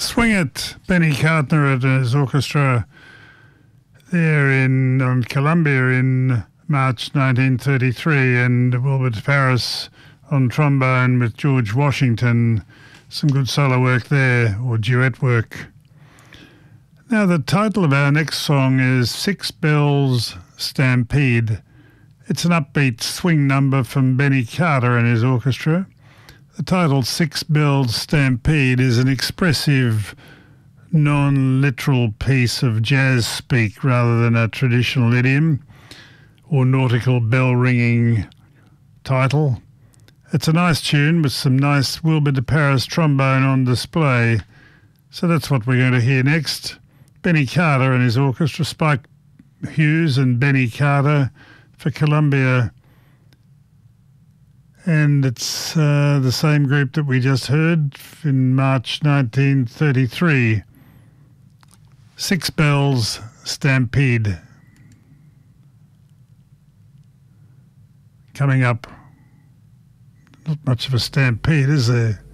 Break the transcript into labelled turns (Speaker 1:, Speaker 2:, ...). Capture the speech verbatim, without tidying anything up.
Speaker 1: Swing It, Benny Carter and his orchestra there in um, Columbia in March nineteen thirty-three, and Wilbert Parris on trombone with George Washington. Some good solo work there, or duet work. Now the title of our next song is Six Bells Stampede. It's an upbeat swing number from Benny Carter and his orchestra. The title Six Bells Stampede is an expressive, non-literal piece of jazz speak rather than a traditional idiom or nautical bell-ringing title. It's a nice tune with some nice Wilbert Parris trombone on display. So that's what we're going to hear next. Benny Carter and his orchestra, Spike Hughes and Benny Carter for Columbia. And it's uh, the same group that we just heard in March nineteen thirty-three. Six Bells Stampede. Coming up. Not much of a stampede, is there?